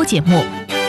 播节目。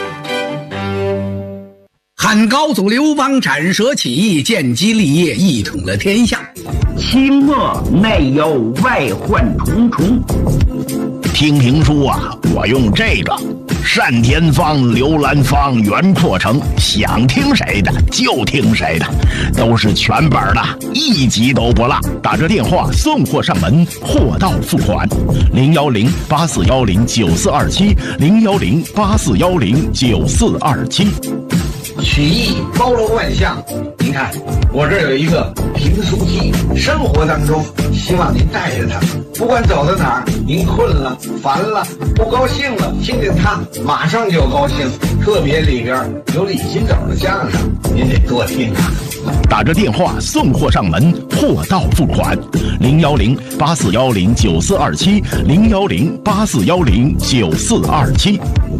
汉高祖刘邦斩蛇起义，建基立业，一统了天下。 清末内忧外患重重。 听评书啊，我用这个单田芳、刘兰芳、袁阔成，想听谁的就听谁的，都是全本的，一集都不落。打着电话送货上门，货到付款。010-8410-9427，010-8410-9427。 曲艺包罗万象，您看我这儿有一个评书机，生活当中希望您带着它，不管走到哪儿，您困了、烦了、不高兴了，听听它马上就高兴。特别里边有李金斗的相声，您得多听啊。 打着电话送货上门，货到付款。010-8410-9427，010-8410-9427。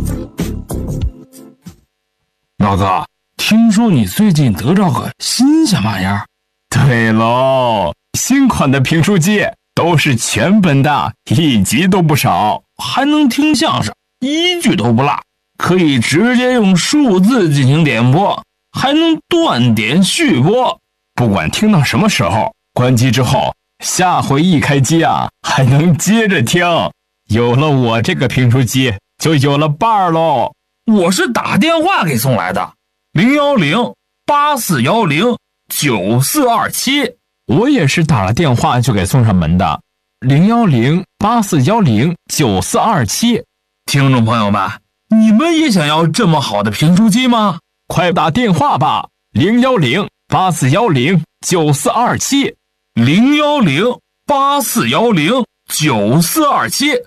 老子听说你最近得着个新鲜玩意儿？ 对喽，新款的评书机都是全本的，一集都不少， 还能听相声，一句都不落，可以直接用数字进行点播，还能断点续播， 不管听到什么时候，关机之后下回一开机啊，还能接着听。有了我这个评书机，就有了伴儿喽。 我是打电话给送来的，010-8410-9427。 我也是打了电话就给送上门的，010-8410-9427。 听众朋友们，你们也想要这么好的评书机吗？ 快打电话吧，010-8410-9427。 010-8410-9427。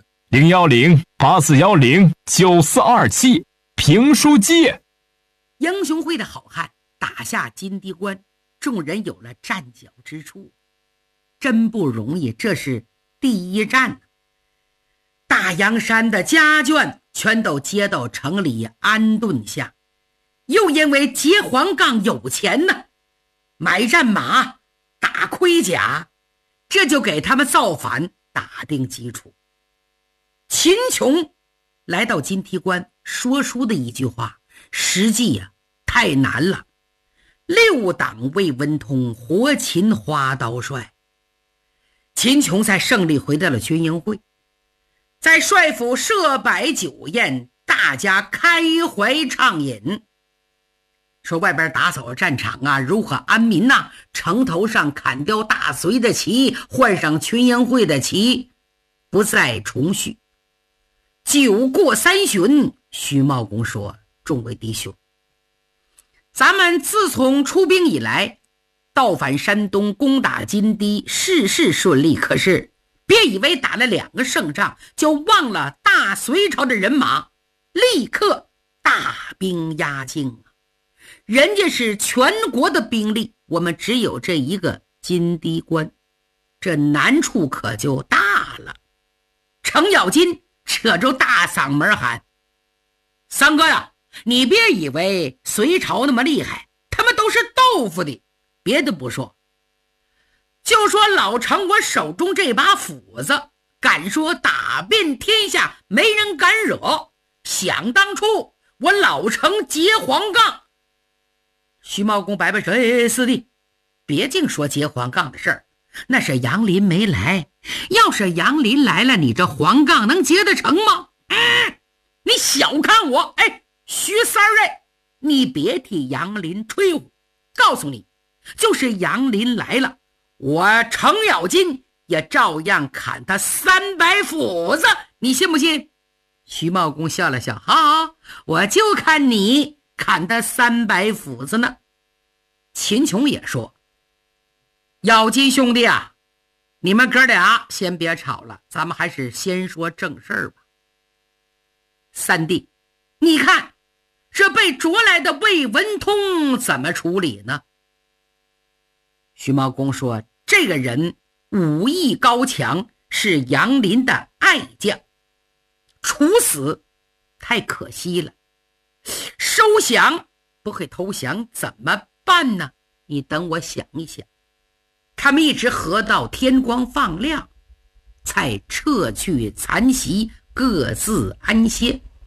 010-8410-9427。评书机。 英雄会的好汉打下金堤关，众人有了站脚之处，真不容易。这是第一站，大洋山的家眷全都接到城里安顿下，又因为结黄杠有钱呢，买战马打盔甲，这就给他们造反打定基础。秦琼来到金堤关说书的一句话，实际太难了。六党为文通，活擒花刀帅。秦琼在胜利回到了军营会，在帅府设摆酒宴，大家开怀畅饮，说外边打扫战场啊，如何安民啊，城头上砍掉大隋的旗，换上军营会的旗，不再重续。酒过三巡，徐茂公说：众位弟兄，咱们自从出兵以来，倒反山东，攻打金堤，事事顺利，可是别以为打了2个胜仗就忘了大隋朝的人马，立刻大兵压境啊！人家是全国的兵力，我们只有这一个金堤关，这难处可就大了。程咬金扯着大嗓门喊：三哥呀，你别以为隋朝那么厉害，他们都是豆腐的。别的不说，就说老程我手中这把斧子，敢说打遍天下没人敢惹。想当初我老程结黄杠。徐茂公摆摆手：四弟，别净说结黄杠的事儿，那是杨林没来，要是杨林来了，你这黄杠能结得成吗？你小看我，徐三儿你别替杨林吹呼，告诉你，就是杨林来了，我程咬金也照样砍他300斧子，你信不信？徐茂公笑了笑：好，我就看你砍他300斧子呢。秦琼也说：咬金兄弟啊，你们哥俩先别吵了，咱们还是先说正事儿吧。三弟，你看这被捉来的魏文通怎么处理呢？徐茂公说：这个人武艺高强，是杨林的爱将，处死太可惜了，收降不会投降怎么办呢？你等我想一想。他们一直合到天光放亮，才撤去残席，各自安歇。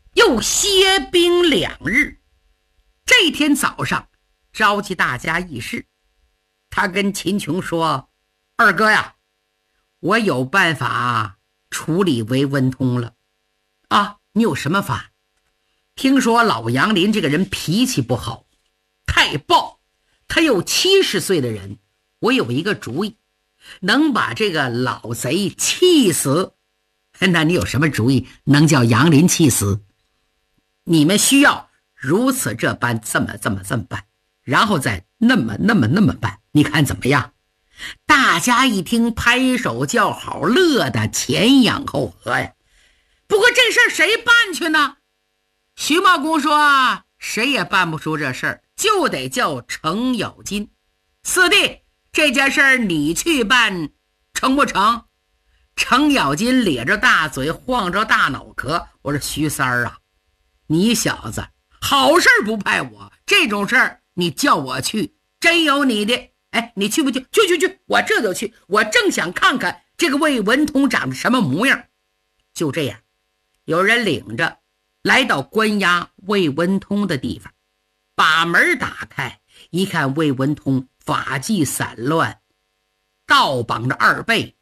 又歇兵2日。这天早上召集大家议事，他跟秦琼说：“二哥呀，我有办法处理韦文通了。”啊，你有什么法？听说老杨林这个人脾气不好，太暴，他有70岁的人，我有一个主意，能把这个老贼气死。那你有什么主意能叫杨林气死？你们需要如此这般这么办，然后再那么办，你看怎么样？大家一听拍手叫好，乐得前仰后合呀。不过这事儿谁办去呢？徐茂公说谁也办不出这事儿，就得叫程咬金。四弟，这件事儿你去办成不成？程咬金咧着大嘴，晃着大脑壳，我说徐三儿啊，你小子好事不派我，这种事儿你叫我去，真有你的。哎，你去不去？去，我这就去，我正想看看这个魏文通长得什么模样。就这样，有人领着来到关押魏文通的地方，把门打开，一看魏文通发髻散乱，倒绑着2背。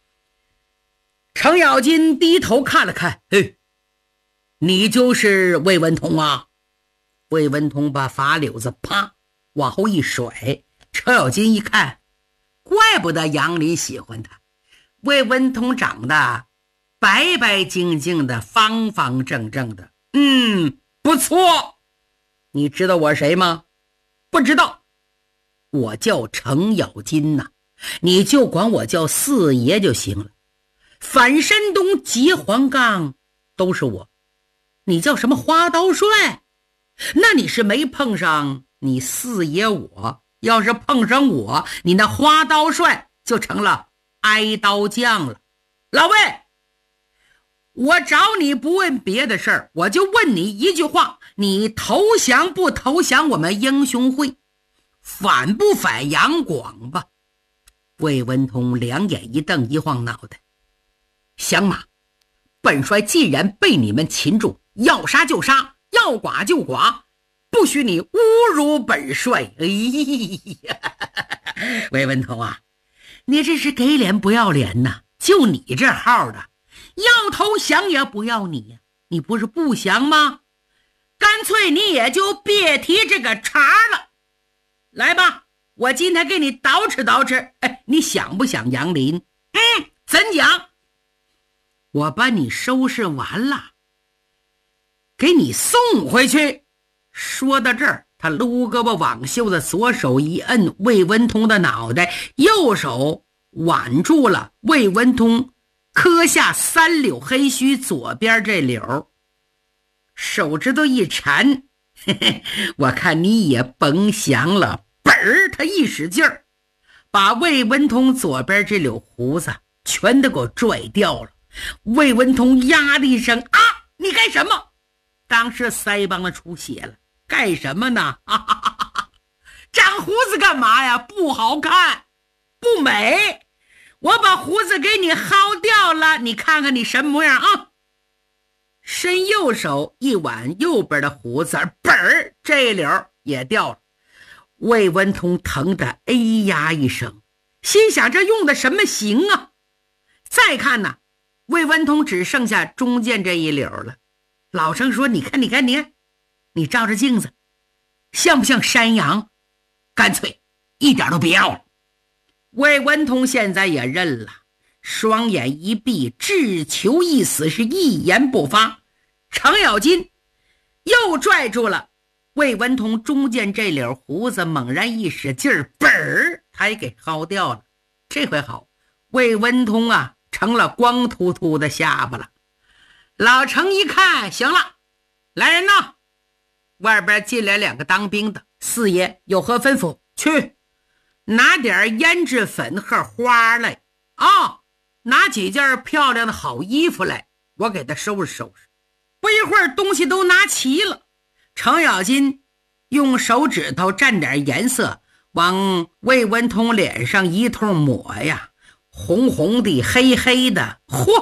程咬金低头看了看，嘿，你就是魏文通啊？魏文通把法柳子啪往后一甩。程咬金一看，怪不得杨林喜欢他，魏文通长得白白净净的，方方正正的，不错。你知道我谁吗？不知道。我叫程咬金呐，你就管我叫四爷就行了。反山东劫黄冈都是我，你叫什么花刀帅？那你是没碰上你四爷我，要是碰上我，你那花刀帅就成了挨刀将了。老魏，我找你不问别的事儿，我就问你一句话，你投降不投降我们英雄会？反不反杨广吧？魏文通两眼一瞪，一晃脑袋，降马，本帅既然被你们擒住，要杀就杀，要剐就剐，不许你侮辱本帅。哎呀，魏文通啊，你这是给脸不要脸呐！就你这号的，要投降也不要你呀，你不是不降吗？干脆你也就别提这个茬了。来吧，我今天给你捯饬捯饬。哎，你想不想杨林？怎讲？我把你收拾完了，给你送回去。说到这儿，他撸胳膊挽袖子，左手一摁魏文通的脑袋，右手挽住了魏文通磕下3绺黑须左边这绺，手指头一缠，嘿嘿，我看你也甭降了。本儿他一使劲儿，把魏文通左边这绺胡子全都给我拽掉了。魏文通呀的一声，啊，你干什么？当时腮帮子出血了。干什么呢？长胡子干嘛呀？不好看，不美。我把胡子给你薅掉了，你看看你什么模样啊？伸右手一挽右边的胡子，本儿这绺也掉了。魏文通疼得哎呀一声，心想这用的什么刑啊？再看呢，魏文通只剩下中间这一绺了。老程说，你看你照着镜子像不像山羊？干脆一点都别要了。魏文通现在也认了，双眼一闭，只求一死，是一言不发。程咬金又拽住了魏文通中间这绺胡子，猛然一使劲儿，本儿他也给薅掉了。这回好，魏文通啊成了光秃秃的下巴了。老程一看，行了，来人呐！外边进来2个当兵的，四爷有何吩咐？去拿点胭脂粉和花来啊，拿几件漂亮的好衣服来，我给他收拾收拾。不一会儿东西都拿齐了，程咬金用手指头蘸点颜色往魏文通脸上一通抹呀，红红的黑黑的，嚯，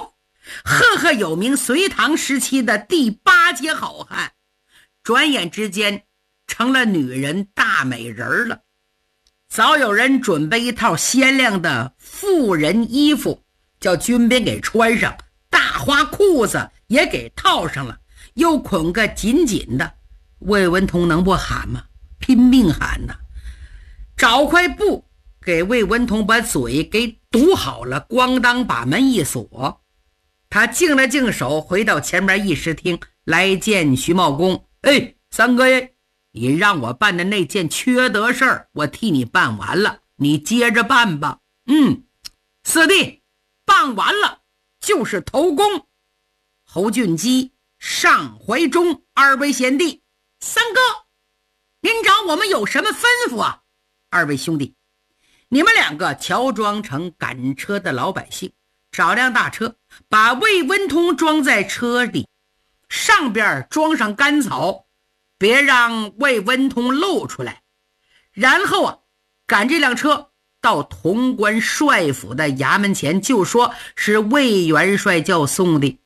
赫赫有名隋唐时期的第8杰好汉，转眼之间成了女人大美人了。早有人准备一套鲜亮的妇人衣服，叫军兵给穿上，大花裤子也给套上了，又捆个紧紧的。魏文同能不喊吗？拼命喊呐！找块布给魏文同把嘴给堵好了，咣当把门一锁。他净了净手，回到前面议事厅来见徐茂公。三哥爷，你让我办的那件缺德事儿，我替你办完了，你接着办吧。四弟，办完了就是头功。侯俊基、尚怀忠二位贤弟，三哥，您找我们有什么吩咐啊？二位兄弟，你们两个乔装成赶车的老百姓，找辆大车，把魏文通装在车里，上边装上干草，别让魏文通露出来。然后赶这辆车到潼关帅府的衙门前，就说是魏元帅叫送的。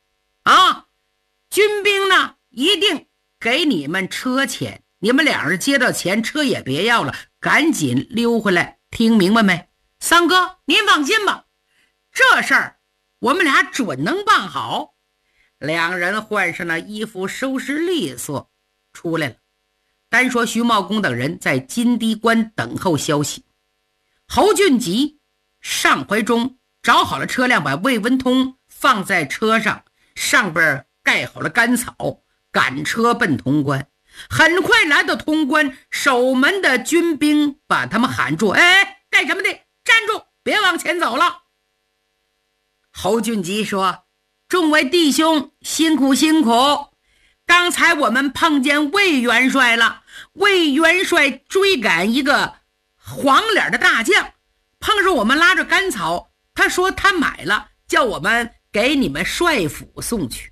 军兵呢一定给你们车钱，你们两人接到钱，车也别要了，赶紧溜回来，听明白没？三哥，您放心吧，这事儿我们俩准能办好。两人换上了衣服，收拾利索出来了。单说徐茂公等人在金堤关等候消息。侯俊吉、尚怀忠找好了车辆，把魏文通放在车上，上边盖好了干草，赶车奔潼关。很快来到潼关，守门的军兵把他们喊住：干什么的？站住，别往前走了。侯俊吉说：众位弟兄辛苦辛苦，刚才我们碰见魏元帅了，魏元帅追赶一个黄脸的大将，碰上我们拉着干草，他说他买了，叫我们给你们帅府送去。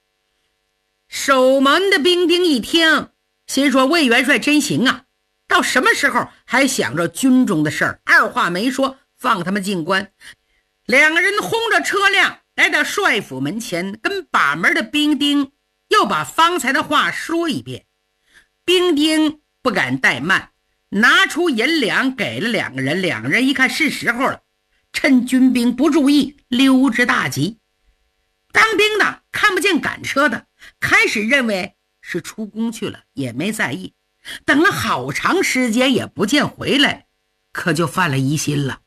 守门的兵丁一听，心说魏元帅真行啊，到什么时候还想着军中的事儿，二话没说，放他们进关。两个人轰着车辆来到帅府门前，跟把门的兵丁又把方才的话说一遍。兵丁不敢怠慢，拿出银两给了两个人，两个人一看是时候了，趁军兵不注意溜之大吉。当兵的看不见赶车的，开始认为是出宫去了，也没在意。等了好长时间也不见回来，可就犯了疑心了。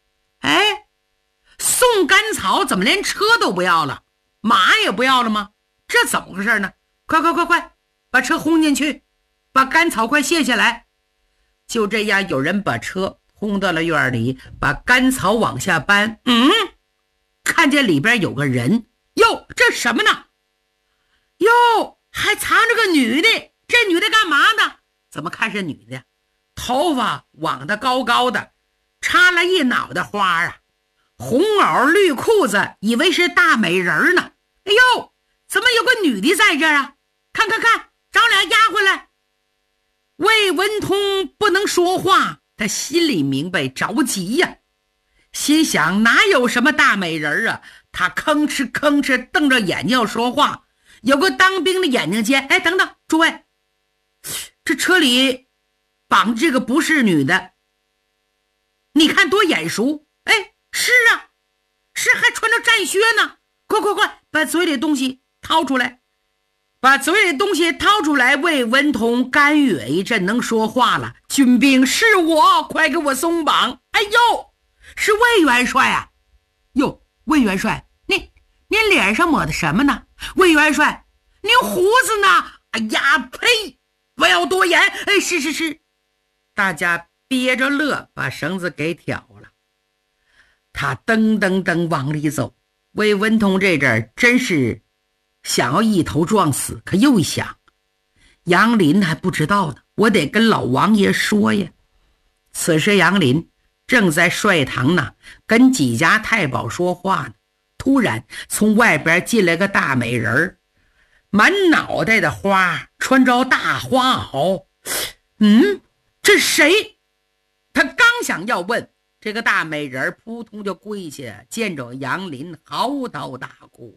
送干草怎么连车都不要了，马也不要了吗？这怎么回事呢？快，把车轰进去，把干草快卸下来。就这样，有人把车轰到了院里，把干草往下搬。看见里边有个人，哟，这什么呢？哟，还藏着个女的，这女的干嘛呢？怎么看是女的？头发挽得高高的，插了一脑袋花啊，红袄绿裤子，以为是大美人呢。哎呦，怎么有个女的在这儿啊？看，找俩丫鬟来。魏文通不能说话，他心里明白着急呀，心想哪有什么大美人啊？他吭哧瞪着眼睛要说话。有个当兵的眼睛尖，等等，诸位，这车里绑这个不是女的，你看多眼熟。是啊，是还穿着战靴呢。快，把嘴里东西掏出来。把嘴里东西掏出来，魏文同干哕一阵能说话了。军兵，是我，快给我松绑。哎呦，是魏元帅啊。哟，魏元帅，您脸上抹的什么呢？魏元帅，您胡子呢？哎呀，呸，不要多言。是。大家憋着乐，把绳子给挑了。他噔往里走。魏文同这阵儿真是想要一头撞死，可又一想，杨林还不知道呢，我得跟老王爷说呀。此时杨林正在帅堂呢，跟几家太保说话呢。突然从外边进来个大美人，满脑袋的花，穿着大花袄。这谁？他刚想要问，这个大美人扑通就跪下，见着杨林嚎啕大哭。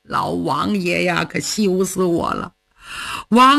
老王爷呀，可羞死我了！王